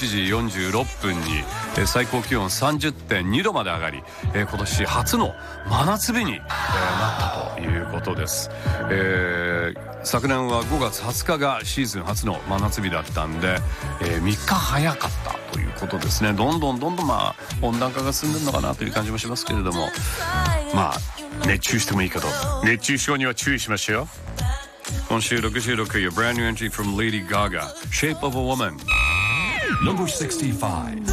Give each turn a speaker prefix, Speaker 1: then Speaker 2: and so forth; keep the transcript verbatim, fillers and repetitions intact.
Speaker 1: ちじよんじゅうろっぷんに、えー、最高気温 さんじゅってんにどまで上がり、えー、今年初の真夏日に、えー、なったということです。えー、昨年はごがつはつかがシーズン初の真夏日だったんで、えー、みっか早かったということですね。どんどんどんどんまあ温暖化が進んでるのかなという感じもしますけれども、まあ熱中してもいいけど熱中症には注意しましょう。今週ろくじゅうろく位は Brand New Entry from Lady Gaga Shape of a Woman
Speaker 2: Number sixty-five